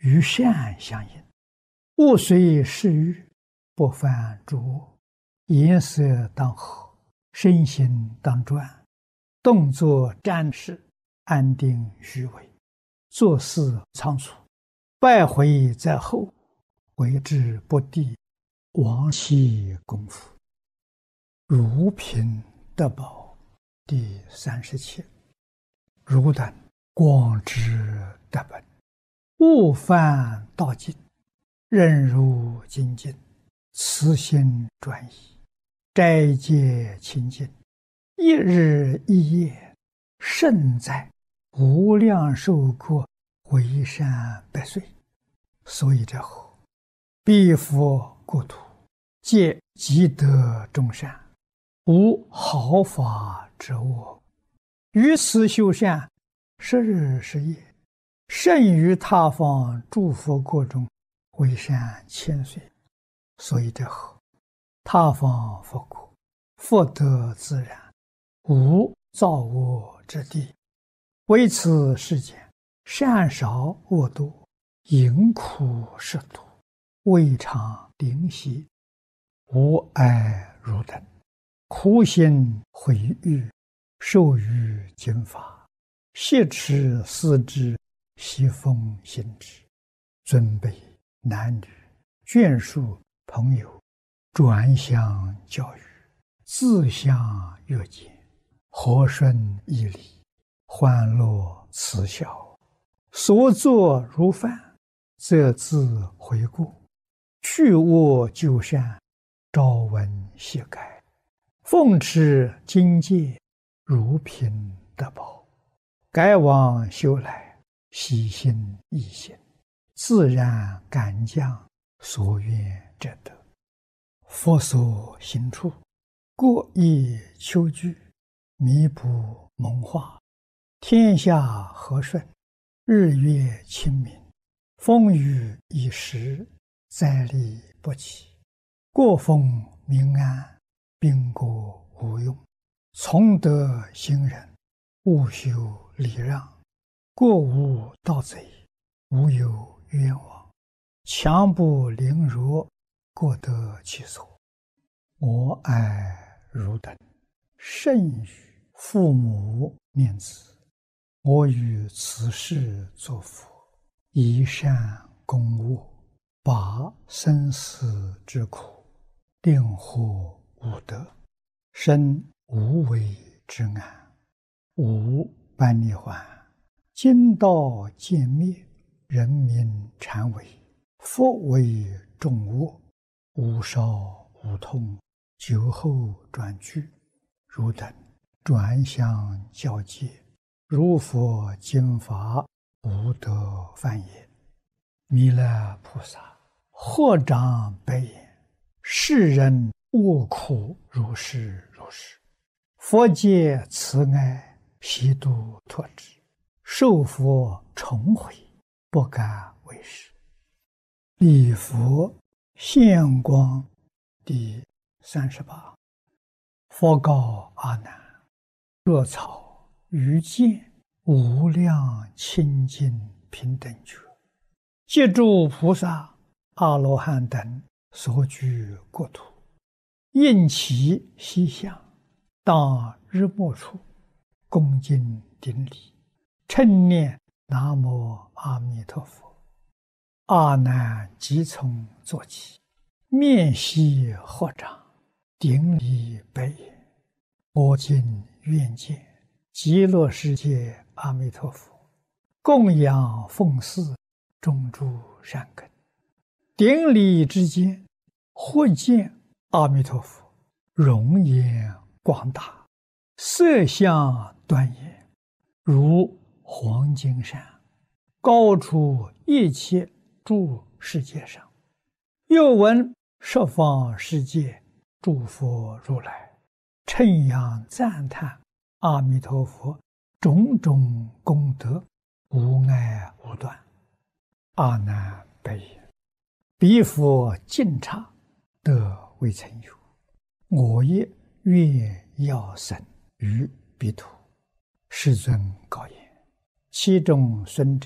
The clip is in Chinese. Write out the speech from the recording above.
与善相应。物虽适欲，不犯诸恶。颜色当和，身心当专，动作瞻视，安定虚伪，做事仓促，败回在后，为之不第，亡其功夫。如贫得宝第37。汝等广之得本，勿犯道尽，任如精进，慈心专一，斋戒清净，一日一夜，胜在无量寿国，为善百岁。所以者何？彼佛国土，皆积德众善，无毫发之恶。于此修善，10日10夜，胜于他方诸佛国中，为善千岁。所以者何？他方佛国，福德自然，无造恶之地。为此世间，善少恶多，淫苦食多，未尝灵犀。吾爱汝等，苦心毁誉，受于经法，挟持思之，习奉行之。尊卑男女，眷属朋友，转相教育，自相约见，和顺义理，欢乐慈孝，所作如饭，则自回顾，去恶就善，朝闻夕改，奉持经戒，如贫得宝。改往修来，喜心易行，自然感将，所愿者得。佛所行处，过意求具，弥补蒙化，天下和顺，日月清明，风雨已时，灾利不起，过风民安，兵国无用。从德行人，勿修礼让，过无盗贼，无有冤枉。强不凌弱，过得其所。我爱汝等，甚于父母念子。我于此世作佛，以善攻恶，拔生死之苦，令获无得，生无为之安。无般涅槃，经道渐灭，人民禅为，佛为众恶，无少无痛，久后转去。汝等转相教戒，如佛经法，无得犯也。弥勒菩萨获长白言：世人恶苦如是如是，佛界慈爱，悉度脱之，受佛重回，不敢为是。礼佛现光第38。佛告阿难：若草于见无量清净平等觉，借诸菩萨阿罗汉等所居国土，应其西向，当日没处，恭敬顶礼，称念南无阿弥陀佛。阿难即从坐起，面悉合掌，顶礼白言：我今愿见极乐世界阿弥陀佛，供养奉祀，种诸善根。顶礼之间，忽见阿弥陀佛容颜广大，色相端严，如黄金山，高出一切诸世界上。又闻十方世界诸佛如来称扬赞叹阿弥陀佛种种功德，无碍无断。阿难白言：彼佛净刹，得未曾有，我也愿要生于彼土。世尊告言：其中孙者，